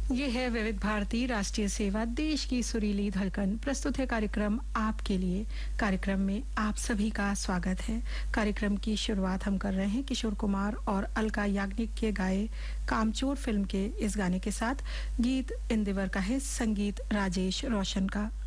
ये है विविध भारती राष्ट्रीय सेवा, देश की सुरीली धड़कन। प्रस्तुत है कार्यक्रम आपके लिए। कार्यक्रम में आप सभी का स्वागत है। कार्यक्रम की शुरुआत हम कर रहे हैं किशोर कुमार और अलका याग्निक के गाए कामचोर फिल्म के इस गाने के साथ। गीत इंदिवर का है, संगीत राजेश रोशन का।